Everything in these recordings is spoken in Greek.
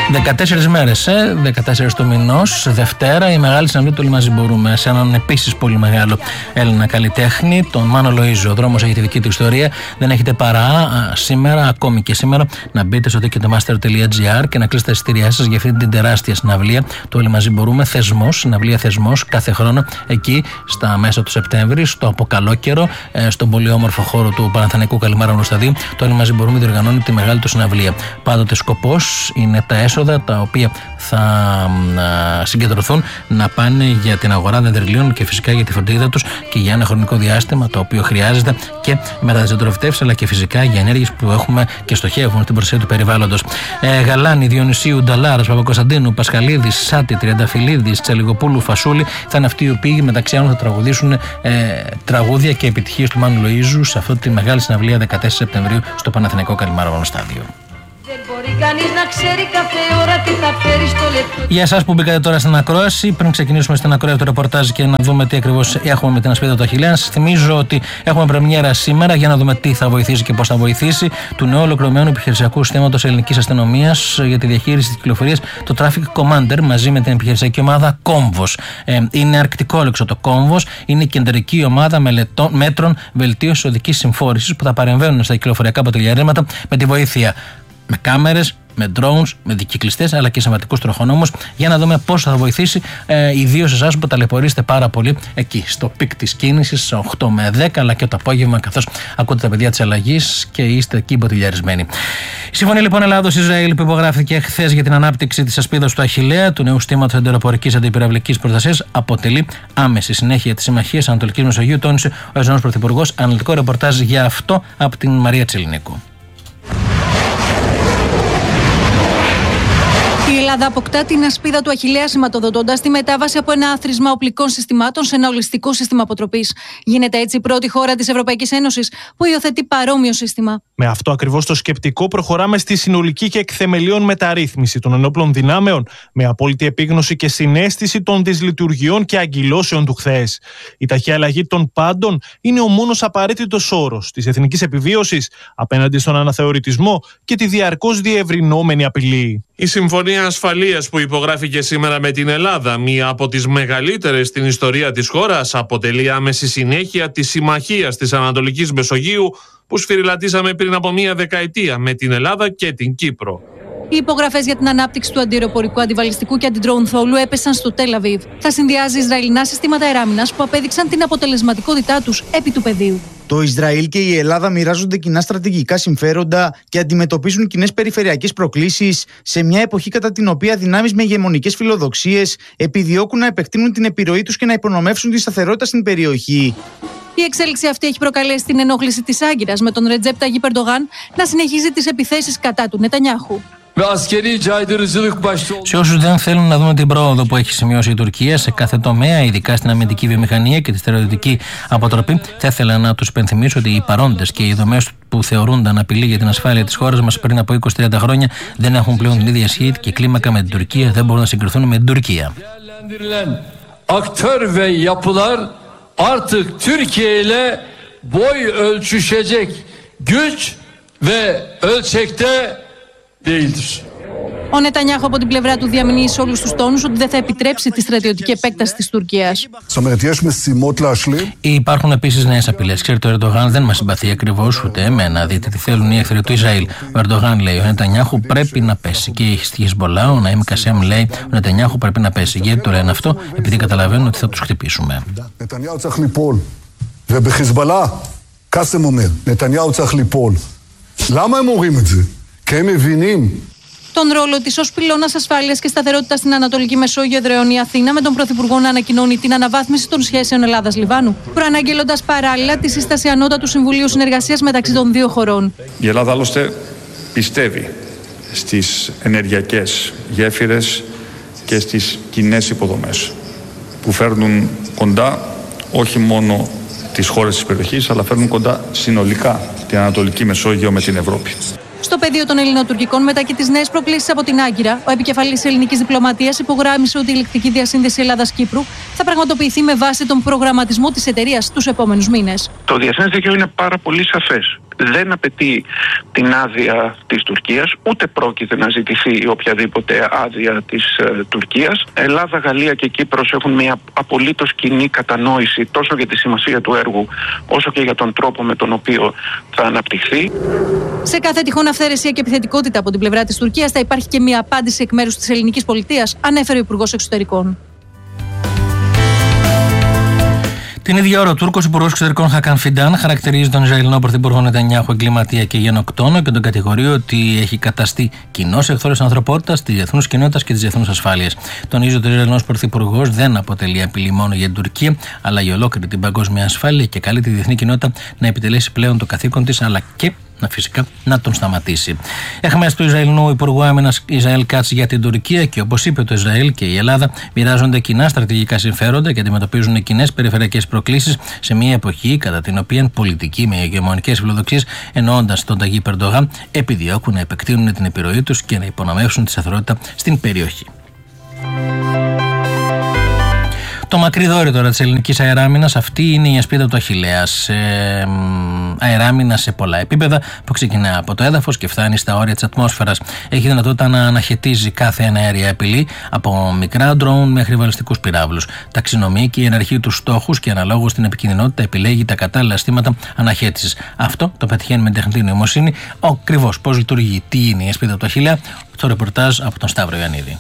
14 μέρες, 14 του μηνός, Δευτέρα, η μεγάλη συναυλία του Όλοι Μαζί Μπορούμε. Σε έναν επίσης πολύ μεγάλο Έλληνα καλλιτέχνη, τον Μάνο Λοΐζο. Ο δρόμος έχει τη δική του ιστορία. Δεν έχετε παρά σήμερα, ακόμη και σήμερα, να μπείτε στο ticketmaster.gr και να κλείσετε τα εισιτήριά σας για αυτή την τεράστια συναυλία του Όλοι Μαζί Μπορούμε. Συναυλία θεσμός, κάθε χρόνο εκεί στα μέσα του Σεπτέμβρη, στο αποκαλόκαιρο, στον πολύ όμορφο χώρο του Παναθηναϊκού Καλιμάρανου Σταδίου. Το Όλοι Μαζί Μπορούμε διοργανώνει τη μεγάλη του συναυλία. Πάντοτε σκοπός είναι τα έσοδα τα οποία θα συγκεντρωθούν να πάνε για την αγορά δεντριλίων και φυσικά για τη φροντίδα τους και για ένα χρονικό διάστημα το οποίο χρειάζεται και μετά τις δεντροφυτεύσεις, αλλά και φυσικά για ενέργειες που έχουμε και στοχεύουν στην προστασία του περιβάλλοντος. Γαλάνη, Διονυσίου, Νταλάρας, Παπακοσταντίνου, Πασχαλίδης, Σάτη, Τριανταφυλλίδης, Τσελιγοπούλου, Φασούλη θα είναι αυτοί οι οποίοι μεταξύ άλλων θα τραγουδήσουν τραγούδια και επιτυχίες του Μάνου Λοΐζου σε αυτή τη μεγάλη συναυλία 14 Σεπτεμβρίου στο Παναθηναϊκό Καλιμάρανο Στάδιο. Για εσάς που μπήκατε τώρα στην ακρόαση, πριν ξεκινήσουμε στην ακρόαση του ρεπορτάζ και να δούμε τι ακριβώς έχουμε με την Ασπίδα του Αχιλλέα, σας θυμίζω ότι έχουμε πρεμιέρα σήμερα για να δούμε τι θα βοηθήσει και πώς θα βοηθήσει του νέου ολοκληρωμένου επιχειρησιακού συστήματος ελληνικής αστυνομίας για τη διαχείριση της κυκλοφορίας, το Traffic Commander, μαζί με την επιχειρησιακή ομάδα Κόμβος. Είναι αρκτικόλεξο το Κόμβος, είναι η κεντρική ομάδα μέτρων βελτίωσης οδικής συμφόρησης που θα παρεμβαίνουν στα κυκλοφοριακά αποτελιαρίσματα με τη βοήθεια με κάμερες, με drones, με δικυκλιστές αλλά και σημαντικούς τροχονόμους για να δούμε πώς θα βοηθήσει ιδίως εσάς που ταλαιπωρήσετε πάρα πολύ εκεί στο πικ της κίνησης 8 με 10 αλλά και το απόγευμα καθώς ακούτε τα παιδιά της αλλαγής και είστε εκεί μποτιλιαρισμένοι. Η Συμφωνία λοιπόν Ελλάδος-Ισραήλ που υπογράφηκε χθες για την ανάπτυξη της ασπίδας του Αχιλλέα, του νέου στήματος αντιεροπορικής αντιπυραυλικής προστασίας, αποτελεί άμεση συνέχεια της Συμμαχίας Ανατολικής Μεσογείου, τόνισε ο Ισραηλινός Πρωθυπουργός. Αναλυτικό ρεπορτάζ για αυτό από την Μαρία Τσιλινίκου. Η Ελλάδα αποκτά την ασπίδα του Αχιλλέα σηματοδοτώντας τη μετάβαση από ένα άθροισμα οπλικών συστημάτων σε ένα ολιστικό σύστημα αποτροπής. Γίνεται έτσι η πρώτη χώρα της Ευρωπαϊκής Ένωσης που υιοθετεί παρόμοιο σύστημα. Με αυτό ακριβώς το σκεπτικό, προχωράμε στη συνολική και εκθεμελίων μεταρρύθμιση των ενόπλων δυνάμεων, με απόλυτη επίγνωση και συναίσθηση των δυσλειτουργιών και αγκυλώσεων του χθες. Η ταχεία αλλαγή των πάντων είναι ο μόνος απαραίτητος όρος της εθνικής επιβίωσης απέναντι στον αναθεωρητισμό και τη διαρκώς διευρυνόμενη απειλή. Η Συμφωνία Ασφαλείας που υπογράφηκε σήμερα με την Ελλάδα, μία από τις μεγαλύτερες στην ιστορία της χώρας, αποτελεί άμεση συνέχεια της συμμαχίας της Ανατολικής Μεσογείου που σφυριλατήσαμε πριν από μία δεκαετία με την Ελλάδα και την Κύπρο. Οι υπογραφές για την ανάπτυξη του αντιεροπορικού, αντιβαλιστικού και αντιντρόουν θόλου έπεσαν στο Τελ Αβίβ. Θα συνδυάζει Ισραηλινά συστήματα αεράμινας που απέδειξαν την αποτελεσματικότητά τους επί του πεδίου. Το Ισραήλ και η Ελλάδα μοιράζονται κοινά στρατηγικά συμφέροντα και αντιμετωπίζουν κοινές περιφερειακές προκλήσεις σε μια εποχή κατά την οποία δυνάμεις με ηγεμονικές φιλοδοξίες επιδιώκουν να επεκτείνουν την επιρροή τους και να υπονομεύσουν τη σταθερότητα στην περιοχή. Η εξέλιξη αυτή έχει προκαλέσει την ενόχληση της Άγκυρας με τον Ρετζέπ Ταγιπ Ερντογάν να συνεχίζει τις επιθέσεις κατά του Νετανιάχου. Σε όσους δεν θέλουν να δούμε την πρόοδο που έχει σημειώσει η Τουρκία σε κάθε τομέα, ειδικά στην αμυντική βιομηχανία και τη στρατιωτική αποτροπή, θα ήθελα να τους υπενθυμίσω ότι οι παρόντες και οι δομές που θεωρούνταν απειλή για την ασφάλεια της χώρας μας πριν από 20-30 χρόνια δεν έχουν πλέον την ίδια ισχύ και κλίμακα με την Τουρκία, δεν μπορούν να συγκριθούν με την Τουρκία. Artık Türkiye ile boy ölçüşecek güç ve ölçekte değildir. Ο Νετανιάχου από την πλευρά του διαμηνύει σε όλους τους τόνους ότι δεν θα επιτρέψει τη στρατιωτική επέκταση της Τουρκίας. Υπάρχουν επίσης νέες απειλές. Ξέρετε, ο Ερντογάν δεν μας συμπαθεί ακριβώς ούτε εμένα. Δείτε τι θέλουν οι εχθροί του Ισραήλ. Ο Ερντογάν λέει: ο Νετανιάχου πρέπει να πέσει. Και η Χεσμπολά, ο Ναΐμ Κασέμ λέει: ο Νετανιάχου πρέπει να πέσει. Γιατί το λένε αυτό? Επειδή καταλαβαίνουν ότι θα τους χτυπήσουμε. Τον ρόλο της ως πυλώνας ασφάλειας και σταθερότητας στην Ανατολική Μεσόγειο εδραιώνει η Αθήνα, με τον Πρωθυπουργό να ανακοινώνει την αναβάθμιση των σχέσεων Ελλάδας-Λιβάνου, προαναγγέλλοντας παράλληλα τη σύσταση Ανώτατου Συμβουλίου Συνεργασίας μεταξύ των δύο χωρών. Η Ελλάδα άλλωστε πιστεύει στις ενεργειακές γέφυρες και στις κοινές υποδομές που φέρνουν κοντά όχι μόνο τις χώρες της περιοχής, αλλά φέρνουν κοντά συνολικά την Ανατολική Μεσόγειο με την Ευρώπη. Στο πεδίο των ελληνοτουρκικών, μετά και τις νέες προκλήσεις από την Άγκυρα, ο επικεφαλής ελληνικής διπλωματίας υπογράμμισε ότι η ηλεκτρική διασύνδεση Ελλάδας-Κύπρου θα πραγματοποιηθεί με βάση τον προγραμματισμό της εταιρείας τους επόμενους μήνες. Το διεθνές δίκαιο είναι πάρα πολύ σαφές. Δεν απαιτεί την άδεια της Τουρκίας, ούτε πρόκειται να ζητηθεί οποιαδήποτε άδεια της Τουρκίας. Ελλάδα, Γαλλία και Κύπρος έχουν μια απολύτως κοινή κατανόηση τόσο για τη σημασία του έργου, όσο και για τον τρόπο με τον οποίο θα αναπτυχθεί. Σε κάθε τυχόν αυθαιρεσία και επιθετικότητα από την πλευρά της Τουρκίας θα υπάρχει και μια απάντηση εκ μέρους της ελληνικής πολιτείας, ανέφερε ο Υπουργός Εξωτερικών. Την ίδια ώρα, ο Τούρκος Υπουργός Εξωτερικών Χακάν Φιντάν χαρακτηρίζει τον Ισραηλινό Πρωθυπουργό Νετανιάχου εγκληματία και γενοκτόνο και τον κατηγορεί ότι έχει καταστεί κοινός εχθρός της ανθρωπότητας, της διεθνούς κοινότητας και της διεθνούς ασφάλειας. Τονίζει ότι ο Ισραηλινός Πρωθυπουργός δεν αποτελεί απειλή μόνο για την Τουρκία, αλλά για ολόκληρη την παγκόσμια ασφάλεια και καλεί τη διεθνή κοινότητα να επιτελέσει πλέον το καθήκον της, αλλά και φυσικά να τον σταματήσει. Εχμές του Ισραηλινού Υπουργού Άμυνας Ισραήλ Κάτς για την Τουρκία και όπως είπε το Ισραήλ και η Ελλάδα μοιράζονται κοινά στρατηγικά συμφέροντα και αντιμετωπίζουν κοινές περιφερειακές προκλήσεις σε μια εποχή κατά την οποία πολιτικοί με ηγεμονικές φιλοδοξίες, εννοώντας τον Ταγί Ερντογάν, επιδιώκουν να επεκτείνουν την επιρροή τους και να υπονομεύσουν τη σταθερότητα στην περιοχή. Το μακρύ δόρυ τώρα της ελληνικής αεράμινας, αυτή είναι η ασπίδα του Αχιλλέας. Αεράμινα σε πολλά επίπεδα που ξεκινά από το έδαφος και φτάνει στα όρια της ατμόσφαιρας. Έχει δυνατότητα να αναχαιτίζει κάθε αέρια απειλή, από μικρά ντρόουν μέχρι βαλιστικούς πυράβλους. Ταξινομεί και εναρχεί τους στόχους και αναλόγως στην επικινδυνότητα επιλέγει τα κατάλληλα αισθήματα αναχαίτησης. Αυτό το πετυχαίνει με τεχνητή νοημοσύνη. Ακριβώς πώς λειτουργεί, τι είναι η ασπίδα του Αχιλλέα, το ρεπορτάζ από τον Σταύρο Ιωαννίδη.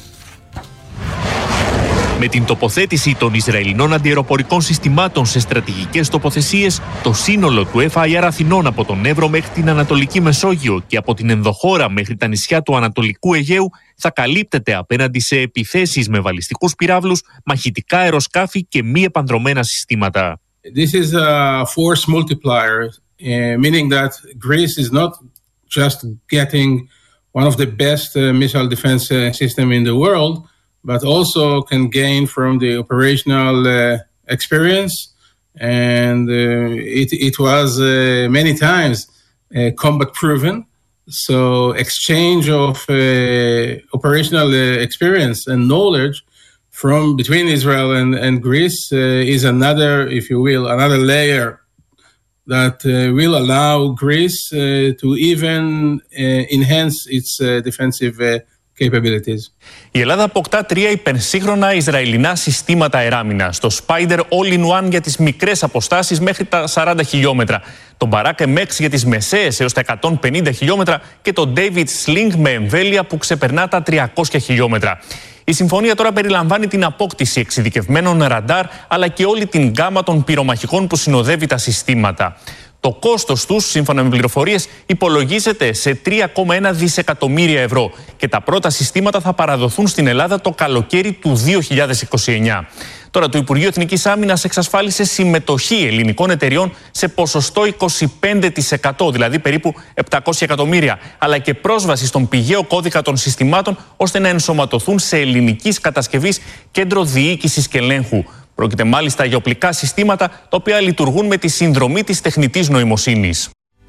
Με την τοποθέτηση των Ισραηλινών αντιαεροπορικών συστημάτων σε στρατηγικές τοποθεσίες, το σύνολο του FIR Αθηνών από τον Εύρο μέχρι την Ανατολική Μεσόγειο και από την ενδοχώρα μέχρι τα νησιά του Ανατολικού Αιγαίου θα καλύπτεται απέναντι σε επιθέσεις με βαλιστικούς πυράβλους, μαχητικά αεροσκάφη και μη επανδρωμένα συστήματα. This is a force multiplier, meaning that Greece is not just getting one of the best missile defense system in the world, but also can gain from the operational experience, and it was many times combat proven. So exchange of operational experience and knowledge from between Israel and Greece is another, if you will, another layer that will allow Greece to even enhance its defensive capabilities. Η Ελλάδα αποκτά 3 υπερσύγχρονα Ισραηλινά συστήματα αεράμινας. Το Spider All-in-One για τις μικρές αποστάσεις μέχρι τα 40 χιλιόμετρα. Το Barak MX για τις μεσαίες έως τα 150 χιλιόμετρα και το David Sling με εμβέλεια που ξεπερνά τα 300 χιλιόμετρα. Η συμφωνία τώρα περιλαμβάνει την απόκτηση εξειδικευμένων ραντάρ αλλά και όλη την γκάμα των πυρομαχικών που συνοδεύει τα συστήματα. Το κόστος τους, σύμφωνα με πληροφορίες, υπολογίζεται σε 3,1 δισεκατομμύρια ευρώ και τα πρώτα συστήματα θα παραδοθούν στην Ελλάδα το καλοκαίρι του 2029. Τώρα, το Υπουργείο Εθνικής Άμυνας εξασφάλισε συμμετοχή ελληνικών εταιριών σε ποσοστό 25%, δηλαδή περίπου 700 εκατομμύρια, αλλά και πρόσβαση στον πηγαίο κώδικα των συστημάτων ώστε να ενσωματωθούν σε ελληνικής κατασκευής κέντρο διοίκησης και ελέγχου. Πρόκειται μάλιστα για οπλικά συστήματα τα οποία λειτουργούν με τη συνδρομή της τεχνητής νοημοσύνης.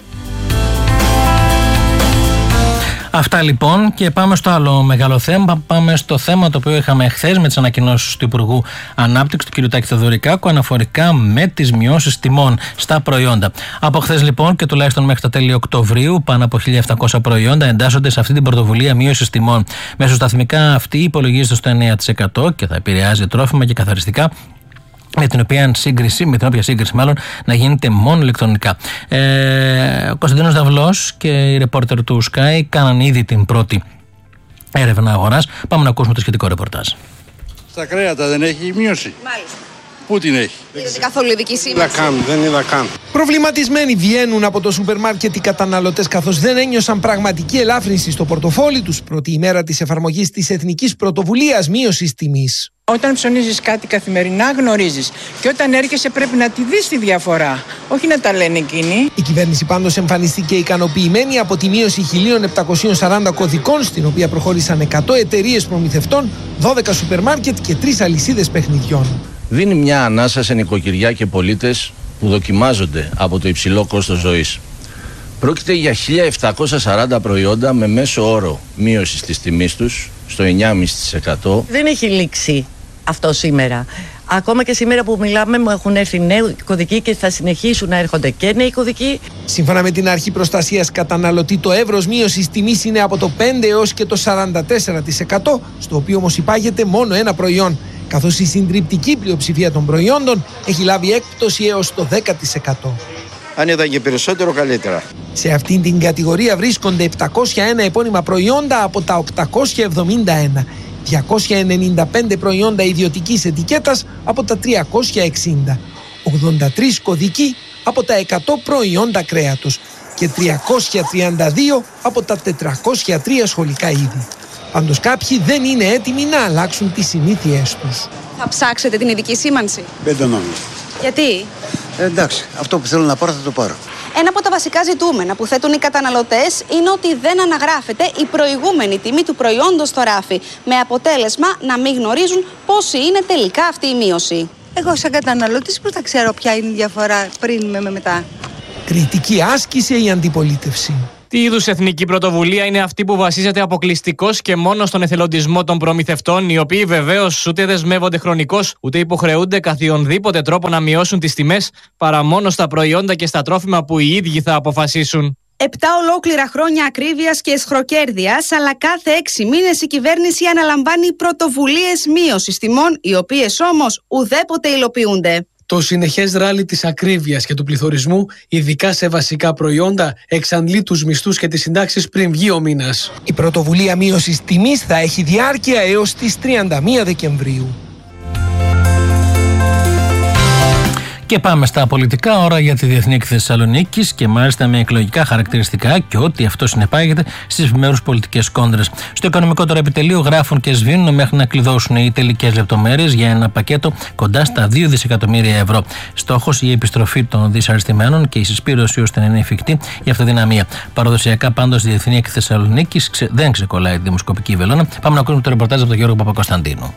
Αυτά λοιπόν, και πάμε στο άλλο μεγάλο θέμα. Πάμε στο θέμα το οποίο είχαμε χθες με τις ανακοινώσεις του Υπουργού Ανάπτυξης, του κ. Τάκη Θεοδωρικάκου, αναφορικά με τις μειώσεις τιμών στα προϊόντα. Από χθες λοιπόν και τουλάχιστον μέχρι τα τέλη Οκτωβρίου, πάνω από 1.700 προϊόντα εντάσσονται σε αυτή την πρωτοβουλία μείωσης τιμών. Μεσοσταθμικά αυτή υπολογίζεται στο 9% και θα επηρεάζει τρόφιμα και καθαριστικά, με την οποία σύγκριση να γίνεται μόνο ηλεκτρονικά. Ο Κωνσταντίνος Δαυλός και οι ρεπόρτερ του Sky κάναν ήδη την πρώτη έρευνα αγοράς. Πάμε να ακούσουμε το σχετικό ρεπορτάζ. Στα κρέατα δεν έχει μείωση. Μάλιστα. Πού την έχει? Δεν είναι καθόλου ειδική σήμανση. Δεν είδα καν. Προβληματισμένοι βγαίνουν από το σούπερ μάρκετ οι καταναλωτές, καθώς δεν ένιωσαν πραγματική ελάφρυνση στο πορτοφόλι τους πρώτη ημέρα της εφαρμογής της Εθνικής Πρωτοβουλίας Μείωσης Τιμής. Όταν ψωνίζεις κάτι καθημερινά γνωρίζεις, και όταν έρχεσαι πρέπει να τη δεις τη διαφορά, όχι να τα λένε εκείνοι. Η κυβέρνηση πάντως εμφανίστηκε ικανοποιημένη από τη μείωση 1.740 κωδικών, στην οποία προχώρησαν 100 εταιρείες προμηθευτών, 12 σούπερ μάρκετ και 3 αλυσίδες παιχνιδιών. Δίνει μια ανάσα σε νοικοκυριά και πολίτες που δοκιμάζονται από το υψηλό κόστος ζωής. Πρόκειται για 1.740 προϊόντα με μέσο όρο μείωση της τιμής τους στο 9,5%. Δεν έχει λήξει αυτό σήμερα. Ακόμα και σήμερα που μιλάμε, μου έχουν έρθει νέοι κωδικοί και θα συνεχίσουν να έρχονται και νέοι κωδικοί. Σύμφωνα με την Αρχή Προστασίας Καταναλωτή, το εύρος μείωσης τιμής είναι από το 5% έως και το 44%, στο οποίο όμως υπάγεται μόνο ένα προϊόν, καθώς η συντριπτική πλειοψηφία των προϊόντων έχει λάβει έκπτωση έως το 10%. Αν ήταν και περισσότερο, καλύτερα. Σε αυτήν την κατηγορία βρίσκονται 701 επώνυμα προϊόντα από τα 871, 295 προϊόντα ιδιωτικής ετικέτας από τα 360, 83 κωδικοί από τα 100 προϊόντα κρέατος και 332 από τα 403 σχολικά είδη. Πάντως κάποιοι δεν είναι έτοιμοι να αλλάξουν τις συνήθειές τους. Θα ψάξετε την ειδική σήμανση? Δεν το νόμιζα. Γιατί? Εντάξει, αυτό που θέλω να πάρω θα το πάρω. Ένα από τα βασικά ζητούμενα που θέτουν οι καταναλωτές είναι ότι δεν αναγράφεται η προηγούμενη τιμή του προϊόντος στο ράφι, με αποτέλεσμα να μην γνωρίζουν πόση είναι τελικά αυτή η μείωση. Εγώ σαν καταναλωτής πώς θα ξέρω ποια είναι η διαφορά πριν με μετά? Κριτική άσκησε η αντιπολίτευση. Τι είδους εθνική πρωτοβουλία είναι αυτή που βασίζεται αποκλειστικώς και μόνο στον εθελοντισμό των προμηθευτών, οι οποίοι βεβαίως ούτε δεσμεύονται χρονικώς, ούτε υποχρεούνται καθιονδήποτε τρόπο να μειώσουν τις τιμές, παρά μόνο στα προϊόντα και στα τρόφιμα που οι ίδιοι θα αποφασίσουν. 7 ολόκληρα χρόνια ακρίβειας και εσχροκέρδειας, αλλά κάθε 6 μήνες η κυβέρνηση αναλαμβάνει πρωτοβουλίες μείωσης τιμών, οι οποίες όμως ουδέποτε υλοποιούνται. Το συνεχές ράλι της ακρίβειας και του πληθωρισμού, ειδικά σε βασικά προϊόντα, εξαντλεί τους μισθούς και τις συντάξεις πριν βγει ο μήνας. Η πρωτοβουλία μείωσης τιμής θα έχει διάρκεια έως τις 31 Δεκεμβρίου. Και πάμε στα πολιτικά, ώρα για τη Διεθνή Έκθεση Θεσσαλονίκης και μάλιστα με εκλογικά χαρακτηριστικά και ό,τι αυτό συνεπάγεται στις επιμέρους πολιτικές κόντρες. Στο οικονομικό τώρα επιτελείο γράφουν και σβήνουν μέχρι να κλειδώσουν οι τελικές λεπτομέρειες για ένα πακέτο κοντά στα 2 δισεκατομμύρια ευρώ. Στόχος η επιστροφή των δυσαρεστημένων και η συσπήρωση ώστε να είναι εφικτή η αυτοδυναμία. Παραδοσιακά πάντως η Διεθνή Έκθεση Θεσσαλονίκης δεν ξεκολλάει τη δημοσκοπική βελόνα. Πάμε να ακούσουμε το ρεπορτάζ από τον Γιώργο Παπακοσταντίνου.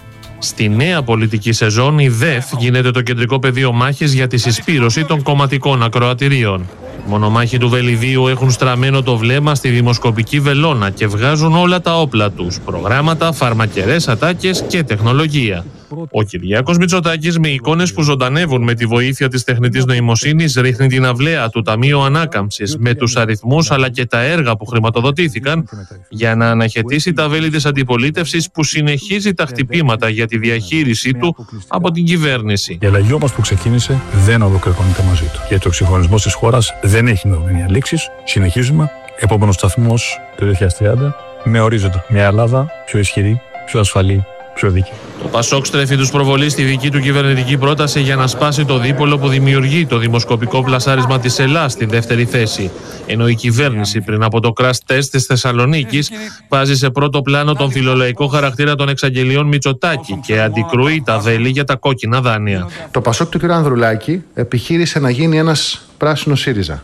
Στη νέα πολιτική σεζόν, η ΔΕΘ γίνεται το κεντρικό πεδίο μάχης για τη συσπήρωση των κομματικών ακροατηρίων. Μονομάχοι του Βελιδίου έχουν στραμμένο το βλέμμα στη δημοσκοπική βελόνα και βγάζουν όλα τα όπλα τους: προγράμματα, φαρμακερές ατάκες και τεχνολογία. Ο Κυριάκος Μητσοτάκης, με εικόνες που ζωντανεύουν με τη βοήθεια της τεχνητής νοημοσύνης, ρίχνει την αυλαία του Ταμείου Ανάκαμψης με τους αριθμούς αλλά και τα έργα που χρηματοδοτήθηκαν για να αναχαιτήσει τα βέλη της αντιπολίτευσης που συνεχίζει τα χτυπήματα για τη διαχείρισή του από την κυβέρνηση. Η αλλαγή όμως που ξεκίνησε δεν ολοκληρώνεται μαζί του. Γιατί ο εξυγχρονισμός της χώρας δεν έχει ημερομηνία λήξης. Συνεχίζουμε. Επόμενος σταθμός το 2030 με ορίζοντα μια Ελλάδα πιο ισχυρή, πιο ασφαλή, πιο δίκαιη. Το Πασόκ στρέφει τους προβολείς στη δική του κυβερνητική πρόταση για να σπάσει το δίπολο που δημιουργεί το δημοσκοπικό πλασάρισμα της Ελλάδας στη δεύτερη θέση. Ενώ η κυβέρνηση πριν από το crash test της Θεσσαλονίκης βάζει σε πρώτο πλάνο τον φιλολαϊκό χαρακτήρα των εξαγγελιών Μητσοτάκη και αντικρούει τα βέλη για τα κόκκινα δάνεια. Το Πασόκ του κ. Ανδρουλάκη επιχείρησε να γίνει ένας πράσινος ΣΥΡΙΖΑ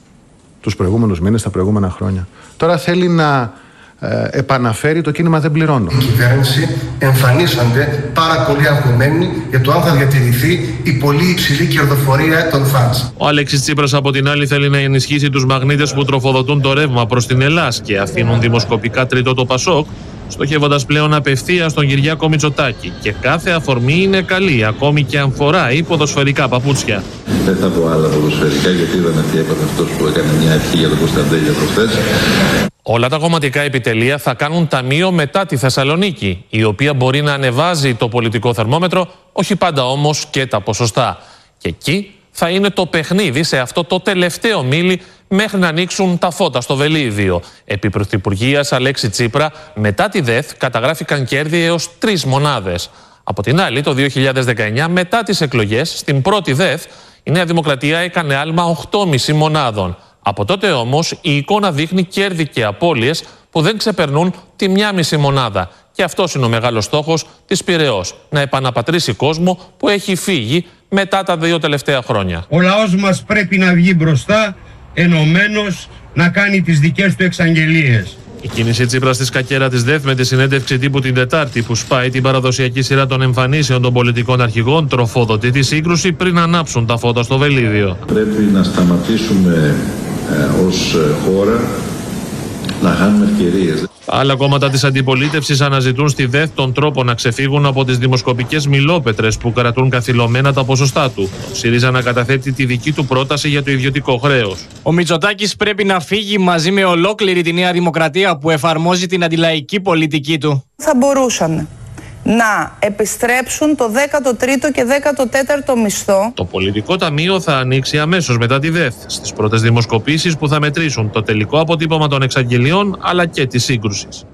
τους προηγούμενους μήνες, τα προηγούμενα χρόνια. Τώρα θέλει να επαναφέρει το κίνημα «Δεν πληρώνω». Η κυβέρνηση εμφανίσανται πάρα πολύ αγχωμένοι για το αν θα διατηρηθεί η πολύ υψηλή κερδοφορία των φαντς. Ο Αλέξης Τσίπρας από την άλλη θέλει να ενισχύσει τους μαγνήτες που τροφοδοτούν το ρεύμα προς την Ελλάδα και αφήνουν δημοσκοπικά τρίτο το Πασόκ, στοχεύοντας πλέον απευθείας τον Κυριάκο Μητσοτάκη. Και κάθε αφορμή είναι καλή, ακόμη και αν φοράει ποδοσφαιρικά παπούτσια. Δεν θα πω άλλα ποδοσφαιρικά, γιατί είδαμε τι έπαθε αυτός που έκανε μια ευχή για τον Κωνσταντέλια προχθές. Όλα τα κομματικά επιτελεία θα κάνουν ταμείο μετά τη Θεσσαλονίκη, η οποία μπορεί να ανεβάζει το πολιτικό θερμόμετρο, όχι πάντα όμως και τα ποσοστά. Και εκεί θα είναι το παιχνίδι σε αυτό το τελευταίο μίλι μέχρι να ανοίξουν τα φώτα στο Βελίδιο. Επί Πρωθυπουργίας Αλέξη Τσίπρα, μετά τη ΔΕΘ καταγράφηκαν κέρδη έως 3 μονάδες. Από την άλλη, το 2019, μετά τις εκλογές, στην πρώτη ΔΕΘ, η Νέα Δημοκρατία έκανε άλμα 8,5 μονάδων. Από τότε όμως η εικόνα δείχνει κέρδη και απώλειες που δεν ξεπερνούν τη 1,5 μονάδα. Και αυτός είναι ο μεγάλος στόχος της Πειραιώς, να επαναπατρίσει κόσμο που έχει φύγει μετά τα 2 τελευταία χρόνια. Ο λαός μας πρέπει να βγει μπροστά, ενωμένος, να κάνει τις δικές του εξαγγελίες. Η κίνηση Τσίπρα στη σκακέρα της ΔΕΘ με τη συνέντευξη τύπου την Τετάρτη που σπάει την παραδοσιακή σειρά των εμφανίσεων των πολιτικών αρχηγών τροφοδοτεί τη σύγκρουση πριν ανάψουν τα φώτα στο Βελίδιο. Πρέπει να σταματήσουμε ως χώρα να χάνουμε ευκαιρίες. Άλλα κόμματα της αντιπολίτευσης αναζητούν στη ΔΕΘ τον τρόπο να ξεφύγουν από τις δημοσκοπικές μιλόπετρες που κρατούν καθυλωμένα τα ποσοστά του. Ο ΣΥΡΙΖΑ να καταθέτει τη δική του πρόταση για το ιδιωτικό χρέος. Ο Μητσοτάκης πρέπει να φύγει μαζί με ολόκληρη τη Νέα Δημοκρατία που εφαρμόζει την αντιλαϊκή πολιτική του. Θα μπορούσαν να επιστρέψουν το 13ο και 14ο μισθό. Το πολιτικό ταμείο θα ανοίξει αμέσως μετά τη ΔΕΘ, στις πρώτες δημοσκοπήσεις που θα μετρήσουν το τελικό αποτύπωμα των εξαγγελιών αλλά και της σύγκρουσης.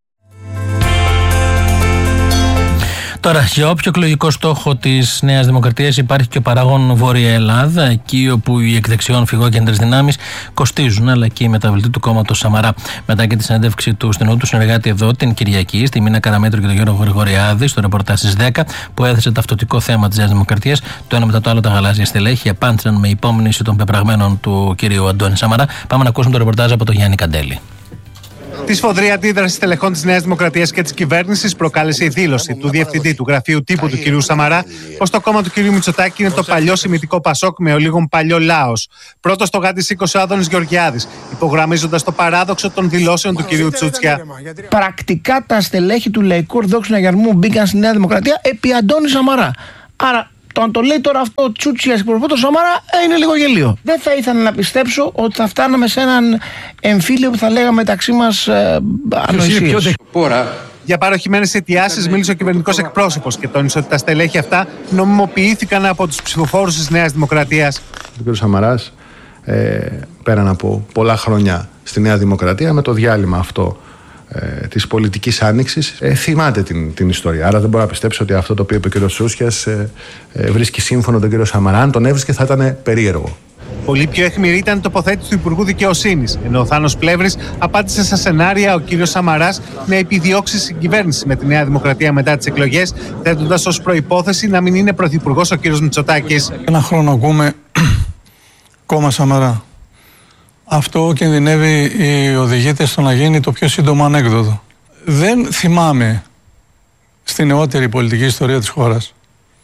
Τώρα, για όποιο εκλογικό στόχο της Νέας Δημοκρατίας υπάρχει και ο παράγων Βόρεια Ελλάδα, εκεί όπου οι εκδεξιών φυγόκεντρες δυνάμεις κοστίζουν, αλλά και η μεταβλητή του κόμματος Σαμαρά. Μετά και τη συνέντευξη του στενού του συνεργάτη εδώ την Κυριακή, στη Μίνα Καραμέτρου και τον Γιώργο Γρηγοριάδη, στο ρεπορτάζ στις 10, που έθεσε ταυτοτικό θέμα της Νέας Δημοκρατίας, το ένα μετά το άλλο τα γαλάζια στελέχη απάντησαν με υπόμνηση των πεπραγμένων του κυρίου Αντώνη Σαμαρά. Πάμε να ακούσουμε το ρεπορτάζ από τον Γιάννη Καντέλη. Τη σφοδρή αντίδραση στελεχών της Νέας Δημοκρατίας και της κυβέρνησης προκάλεσε η δήλωση του διευθυντή του γραφείου τύπου του κ. Σαμαρά πως το κόμμα του κ. Μητσοτάκη είναι το παλιό σημιτικό Πασόκ με ολίγων παλιό λάος. Πρώτος το γάντι σήκωσε ο Άδωνης Γεωργιάδης, υπογραμμίζοντας το παράδοξο των δηλώσεων του κ. Τσούτσια. Πρακτικά τα στελέχη του Λαϊκού Ορθόδοξου Συναγερμού μπήκαν στη Νέα Δημοκρατία επί Αντώνη Σαμαρά. Άρα, το αν το λέει τώρα αυτό ο Τσούτσιας εκπροσωπό το Σαμαρά είναι λίγο γελίο. Δεν θα ήθελα να πιστέψω ότι θα φτάναμε σε έναν εμφύλιο που θα λέγαμε μεταξύ μας ανοησίες. Για παροχημένες αιτιάσεις μίλησε ο κυβερνητικός εκπρόσωπος και τόνισε ότι τα στελέχη αυτά νομιμοποιήθηκαν από τους ψηφοφόρους της Νέας Δημοκρατίας. Ο κ. Σαμαράς, πέραν από πολλά χρόνια στη Νέα Δημοκρατία, με το διάλειμμα αυτό της πολιτικής άνοιξης, θυμάται την ιστορία. Άρα δεν μπορώ να πιστέψω ότι αυτό το οποίο είπε ο κ. Τσούτσιας βρίσκει σύμφωνο τον κ. Σαμαρά. Αν τον έβρισκε θα ήταν περίεργο. Πολύ πιο αιχμηρή ήταν η τοποθέτηση του Υπουργού Δικαιοσύνης, ενώ ο Θάνος Πλεύρης απάντησε σε σενάρια ο κ. Σαμαράς να επιδιώξει συγκυβέρνηση με τη Νέα Δημοκρατία μετά τις εκλογές, θέτοντας ως προϋπόθεση να μην είναι πρωθυπουργός ο κ. Μητσοτάκης. Ένα χρόνο ακούμε κόμμα Σαμαρά. Αυτό κινδυνεύει οι οδηγήτες στο να γίνει το πιο σύντομο ανέκδοτο. Δεν θυμάμαι στη νεότερη πολιτική ιστορία της χώρας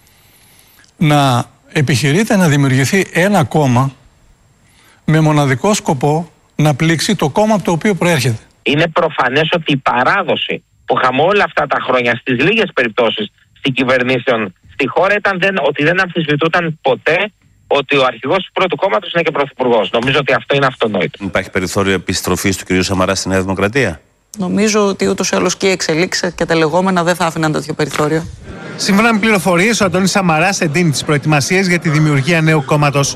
να επιχειρείται να δημιουργηθεί ένα κόμμα με μοναδικό σκοπό να πλήξει το κόμμα από το οποίο προέρχεται. Είναι προφανές ότι η παράδοση που είχαμε όλα αυτά τα χρόνια στις λίγες περιπτώσεις στην κυβερνήσεων στη χώρα ήταν ότι δεν αμφισβητούταν ποτέ ότι ο αρχηγός του πρώτου κόμματος είναι και πρωθυπουργός. Νομίζω ότι αυτό είναι αυτονόητο. Υπάρχει περιθώριο επιστροφής του κ. Σαμαρά στη Νέα Δημοκρατία? Νομίζω ότι ούτως ή άλλως και οι εξελίξεις και τα λεγόμενα δεν θα άφηναν τέτοιο περιθώριο. Σύμφωνα με πληροφορίες, ο Αντώνης Σαμαράς εντείνει τις προετοιμασίες για τη δημιουργία νέου κόμματος.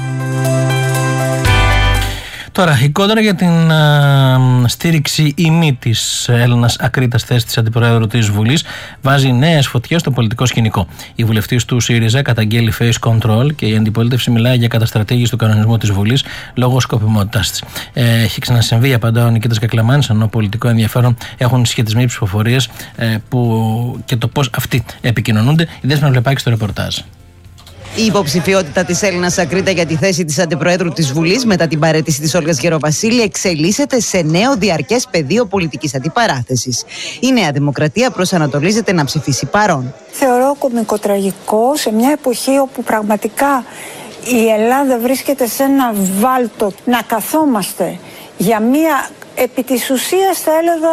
Τώρα, η κόντρα για την στήριξη ή μη της Έλληνας Ακρίτας θέσης της Αντιπροέδρου της Βουλής βάζει νέες φωτιές στο πολιτικό σκηνικό. Η βουλευτής του ΣΥΡΙΖΑ καταγγέλει face control και η αντιπολίτευση μιλάει για καταστρατήγηση του κανονισμού της Βουλής λόγω σκοπιμότητάς της. Έχει ξανασυμβεί, απαντά ο Νικήτας Κακλαμάνης, ενώ πολιτικό ενδιαφέρον έχουν συσχετισμοί ψηφοφορίες και το πώς αυτοί επικοινωνούνται. Η Δέσποινα Βλεπάκη στο ρεπορτάζ. Η υποψηφιότητα της Έλληνας Ακρίτα για τη θέση της Αντιπροέδρου της Βουλής μετά την παραίτηση της Όλγας Γεροβασίλη εξελίσσεται σε νέο διαρκές πεδίο πολιτικής αντιπαράθεσης. Η Νέα Δημοκρατία προσανατολίζεται να ψηφίσει παρόν. Θεωρώ κωμικοτραγικό σε μια εποχή όπου πραγματικά η Ελλάδα βρίσκεται σε ένα βάλτο να καθόμαστε για μια επί της ουσίας θα έλεγα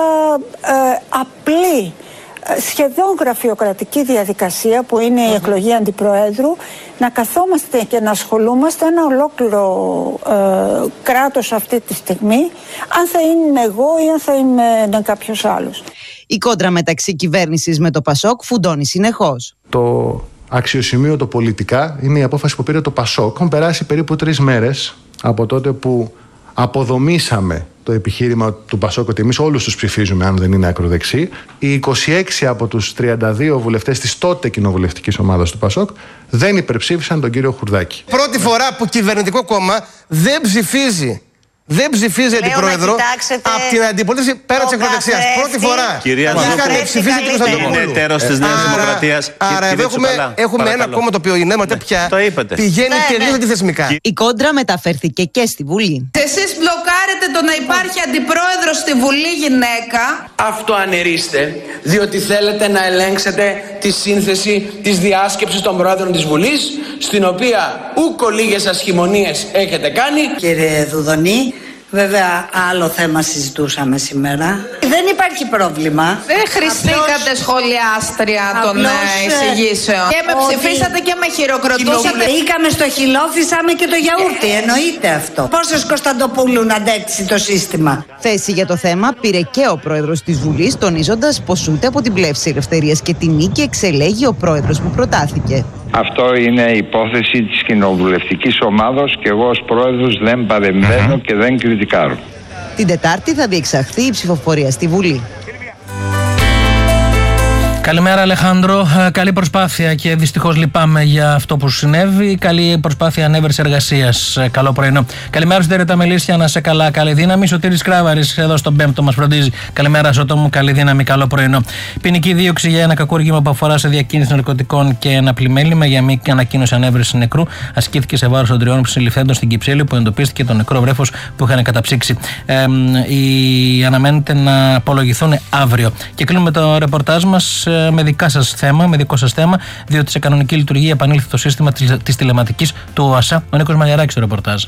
απλή, σχεδόν γραφειοκρατική διαδικασία που είναι η εκλογή αντιπροέδρου, να καθόμαστε και να ασχολούμαστε ένα ολόκληρο κράτος αυτή τη στιγμή, αν θα είμαι εγώ ή αν θα είναι κάποιος άλλος. Η κόντρα μεταξύ κυβέρνησης με το Πασόκ φουντώνει συνεχώς. Το αξιοσημείωτο πολιτικά είναι η απόφαση που πήρε το Πασόκ. Έχουν περάσει περίπου 3 μέρες από τότε που αποδομήσαμε το επιχείρημα του Πασόκ ότι εμείς όλους τους ψηφίζουμε αν δεν είναι ακροδεξί. Οι 26 από τους 32 βουλευτές της τότε κοινοβουλευτικής ομάδας του Πασόκ δεν υπερψήφισαν τον κύριο Χουρδάκη. Πρώτη φορά που κυβερνητικό κόμμα δεν ψηφίζει αντιπρόεδρο από την αντιπολίτευση πέρα της ακροδεξιάς. Πρώτη φορά. Κυρία Ζούκου, είναι εταίρος της Νέας Δημοκρατίας. Άρα εδώ έχουμε ένα κόμμα το οποίο η Νέα Δημοκρατία πηγαίνει τελείως αντιθεσμικά. Η κόντρα μεταφέρθηκε και στη Βουλή. Εσείς μπλοκάρετε το να υπάρχει αντιπρόεδρος στη Βουλή γυναίκα. Αυτοανερίστε, διότι θέλετε να ελέγξετε τη σύνθεση της διάσκεψης των πρόεδρων της Βουλής, στην οποία ούκο λίγες ασχημονίες έχετε κάνει. Κύριε Δουδονή, Βέβαια, άλλο θέμα συζητούσαμε σήμερα. Δεν υπάρχει πρόβλημα. Δεν χρηστήκατε σχολιάστρια των εισηγήσεων. Και με ψηφίσατε και με χειροκροτούσατε. Μπήκαμε στο χιλόφισαμε και το γιαούρτι. Εννοείται αυτό. Πόσες Κωνσταντοπούλου να αντέξει το σύστημα. Θέση για το θέμα πήρε και ο πρόεδρος της Βουλής, τονίζοντας πως ούτε από την πλεύση Ελευθερίας και τη νίκη εξελέγει ο πρόεδρος που προτάθηκε. Αυτό είναι υπόθεση της κοινοβουλευτικής ομάδος και εγώ ως πρόεδρος δεν παρεμβαίνω και δεν κριτικάρω. Την Τετάρτη θα διεξαχθεί η ψηφοφορία στη Βουλή. Καλημέρα, Αλεχάνδρο. Καλή προσπάθεια και δυστυχώς λυπάμαι για αυτό που συνέβη. Καλή προσπάθεια ανέβρεση εργασίας. Καλό πρωινό. Καλημέρα, Σωτήρη τα Μελίσια. Να είσαι καλά. Καλή δύναμη. Σωτήρης Κράβαρης εδώ στον Πέμπτο μας φροντίζει. Καλημέρα, Σωτό μου. Καλή δύναμη. Καλό πρωινό. Ποινική δίωξη για ένα κακούργημα που αφορά σε διακίνηση ναρκωτικών και ένα πλημέλημα για μη ανακοίνωση ανέβρεση νεκρού ασκήθηκε σε βάρος των τριών συλληφθέντων στην Κυψέλη που εντοπίστηκε το νεκρό βρέφος που είχαν καταψύξει. Αναμένεται να απολογηθούν αύριο. Και κλείνουμε το ρεπορτάζ μας με δικό σας θέμα, διότι σε κανονική λειτουργία επανήλθε το σύστημα της τηλεματικής του ΟΑΣΑ. Ο Νίκος Μαλιαράκης στο ρεπορτάζ.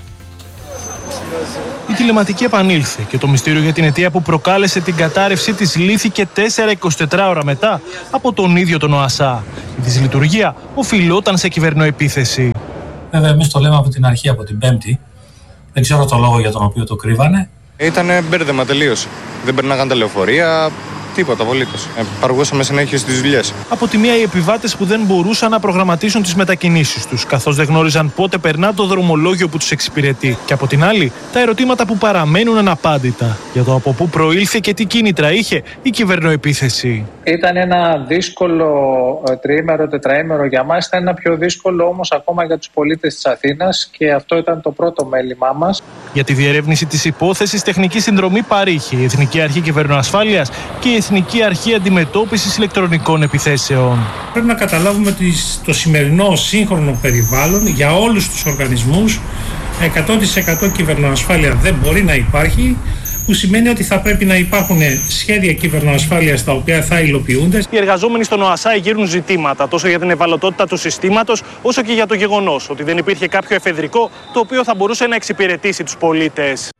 Η τηλεματική επανήλθε και το μυστήριο για την αιτία που προκάλεσε την κατάρρευση της λύθηκε 4-24 ώρα μετά από τον ίδιο τον ΟΑΣΑ. Η δυσλειτουργία οφειλόταν σε κυβερνοεπίθεση. Βέβαια, εμείς το λέμε από την αρχή, από την Πέμπτη. Δεν ξέρω το λόγο για τον οποίο το κρύβανε. Ήτανε μπέρδεμα τελείως. Δεν περνάγαν τα λεωφορεία. Τίποτα, απολύτως. Παρηγούσαμε συνέχεια στις δουλειές. Από τη μία, οι επιβάτες που δεν μπορούσαν να προγραμματίσουν τις μετακινήσεις τους, καθώς δεν γνώριζαν πότε περνά το δρομολόγιο που τους εξυπηρετεί. Και από την άλλη, τα ερωτήματα που παραμένουν αναπάντητα για το από πού προήλθε και τι κίνητρα είχε η κυβερνοεπίθεση. Ήταν ένα δύσκολο τριήμερο, τετραήμερο για μας. Ήταν ένα πιο δύσκολο όμως ακόμα για τους πολίτες της Αθήνας και αυτό ήταν το πρώτο μέλημά μας. Για τη διερεύνηση της υπόθεσης, τεχνική συνδρομή παρήχε η Εθνική Αρχή Κυβερνοασφάλειας και η Εθνική Αρχή Αντιμετώπισης Ηλεκτρονικών Επιθέσεων. Πρέπει να καταλάβουμε ότι στο σημερινό σύγχρονο περιβάλλον για όλους τους οργανισμούς 100% κυβερνοασφάλεια δεν μπορεί να υπάρχει, που σημαίνει ότι θα πρέπει να υπάρχουν σχέδια κυβερνοασφάλειας τα οποία θα υλοποιούνται. Οι εργαζόμενοι στον ΟΑΣΑ εγείρουν ζητήματα τόσο για την ευαλωτότητα του συστήματος, όσο και για το γεγονός ότι δεν υπήρχε κάποιο εφεδρικό το οποίο θα μπορούσε να εξυπηρετήσει τους πολίτες.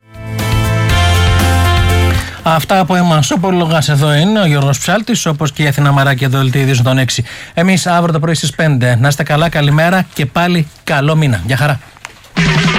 Αυτά από εμάς. Ο Πολυλογάς εδώ είναι, ο Γιώργος Ψάλτης, όπως και η Αθηνά Μαράκη εδώ, Ελτίδιος των 6. Εμείς αύριο το πρωί στις 5. Να είστε καλά, καλημέρα και πάλι καλό μήνα. Γεια χαρά.